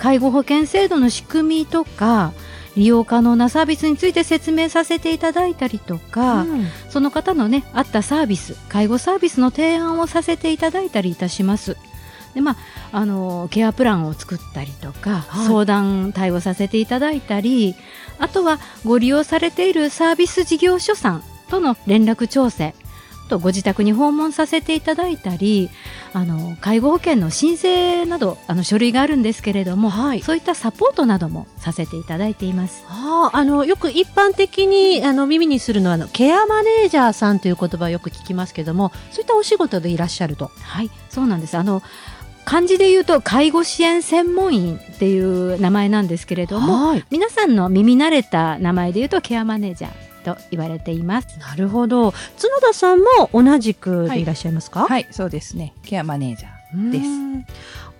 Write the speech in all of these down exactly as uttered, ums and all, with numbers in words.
介護保険制度の仕組みとか利用可能なサービスについて説明させていただいたりとか、うん、その方のね合ったサービス介護サービスの提案をさせていただいたりいたします。で、まあ、あのケアプランを作ったりとか、はい、相談対応させていただいたり、あとはご利用されているサービス事業所さんとの連絡調整とご自宅に訪問させていただいたり、あの介護保険の申請などあの書類があるんですけれども、はい、そういったサポートなどもさせていただいています。 ああのよく一般的にあの耳にするのはあのケアマネージャーさんという言葉をよく聞きますけども、そういったお仕事でいらっしゃると。 はい、そうなんです。あの漢字で言うと介護支援専門員っていう名前なんですけれども、はい、皆さんの耳慣れた名前で言うとケアマネージャーと言われています。 なるほど。角田さんも同じくでいらっしゃいますか？ はい、はい、そうですね。ケアマネージャーです。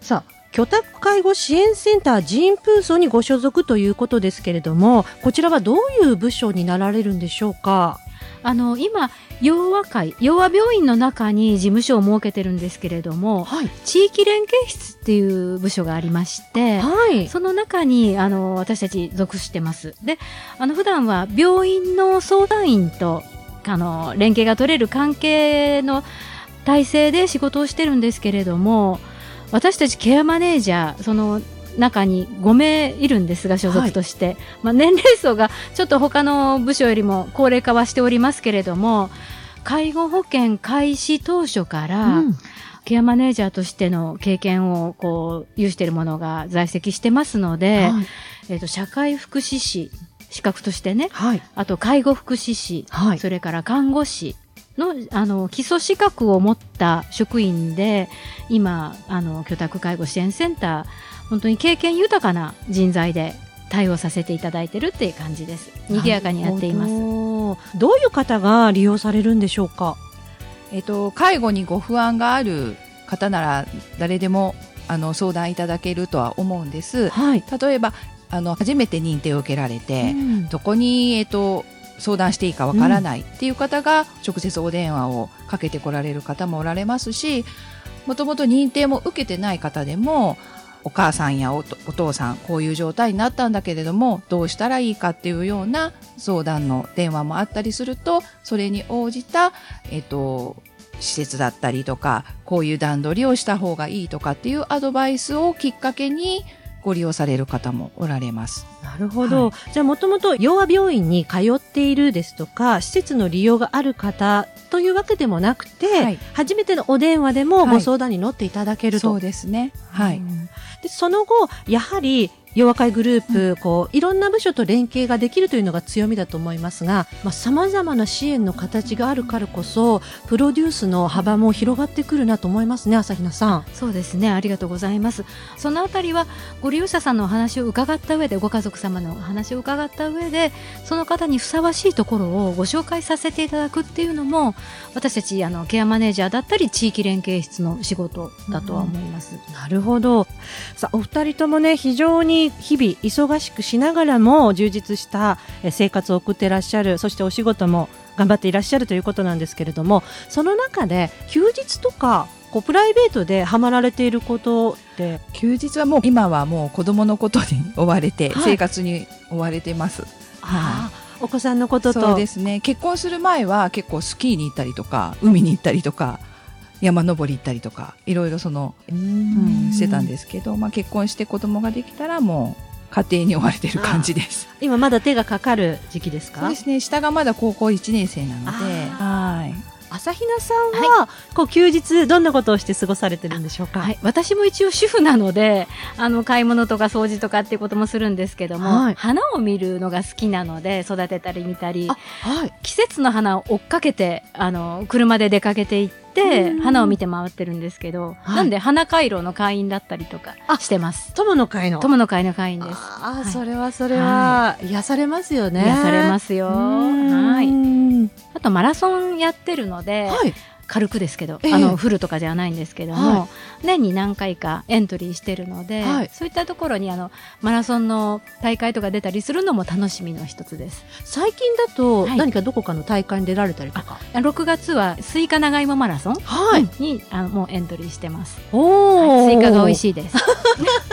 さあ、居宅介護支援センター人風荘にご所属ということですけれども、こちらはどういう部署になられるんでしょうか？ あの今陽和会陽和病院の中に事務所を設けてるんですけれども、はい、地域連携室っていう部署がありまして、はい、その中にあの私たち属してます。で、あの普段は病院の相談員とあの連携が取れる関係の体制で仕事をしてるんですけれども、私たちケアマネージャーその中にごめいいるんですが所属として、はい、まあ、年齢層がちょっと他の部署よりも高齢化はしておりますけれども、介護保険開始当初から、うん、ケアマネージャーとしての経験をこう有しているものが在籍してますので、はい、えーと、社会福祉士資格としてね、はい、あと介護福祉士、はい、それから看護師の、あの基礎資格を持った職員で今あの居宅介護支援センター本当に経験豊かな人材で対応させていただいているっていう感じです。賑やかにやっています。 どういう方が利用されるんでしょうか？ えっと、介護にご不安がある方なら誰でもあの相談いただけるとは思うんです、はい、例えばあの初めて認定を受けられて、うん、どこに、えっと、相談していいかわからないっていう方が直接お電話をかけてこられる方もおられますし、もともと認定も受けてない方でもお母さんや お, お父さんこういう状態になったんだけれどもどうしたらいいかっていうような相談の電話もあったりすると、それに応じた、えっと、施設だったりとかこういう段取りをした方がいいとかっていうアドバイスをきっかけにご利用される方もおられます。 なるほど、はい、じゃあもともと陽和病院に通っているですとか施設の利用がある方というわけでもなくて、はい、初めてのお電話でもご相談に乗っていただけると、 はい、そうですね、はい、 でその後やはり陽和会グループ、うん、こういろんな部署と連携ができるというのが強みだと思いますが、さまざ、まな支援の形があるからこそプロデュースの幅も広がってくるなと思いますね。朝比奈さん。 そうですね、ありがとうございます。そのあたりはご利用者さんのお話を伺った上でご家族様のお話を伺った上でその方にふさわしいところをご紹介させていただくっていうのも私たちあのケアマネージャーだったり地域連携室の仕事だとは思います、 うん、なるほど。さあお二人ともね非常に日々忙しくしながらも充実した生活を送っていらっしゃる、そしてお仕事も頑張っていらっしゃるということなんですけれども、その中で休日とかこうプライベートでハマられていることって？ 休日はもう今はもう子供のことに追われて、はい、生活に追われてます。 はい、お子さんのことと。 そうですね、結婚する前は結構スキーに行ったりとか海に行ったりとか山登り行ったりとかいろいろそのうん、してたんですけど、まあ、結婚して子供ができたらもう家庭に追われてる感じです。 今まだ手がかかる時期ですか？ そうですね、下がまだ高校いちねん生なので。はい、 朝比奈さんは、はい、こう休日どんなことをして過ごされてるんでしょうか？ はい、私も一応主婦なのであの買い物とか掃除とかっていうこともするんですけども、はい、花を見るのが好きなので育てたり見たり、はい、季節の花を追っかけてあの車で出かけていって花を見て回ってるんですけど、はい、なんで花回廊の会員だったりとかしてます。 友の会の友の会の会員です。 あ、はい、それはそれは、はい、癒されますよね。 癒されますよ。はい。あとマラソンやってるので、はい、軽くですけど、えー、あのフルとかじゃないんですけども、はい、年に何回かエントリーしてるので、はい、そういったところにあのマラソンの大会とか出たりするのも楽しみの一つです。 最近だと何かどこかの大会に出られたりとか？ ろくがつはスイカ長芋マラソン、はい、にあのもうエントリーしてます。 おー、 はい、スイカが美味しいです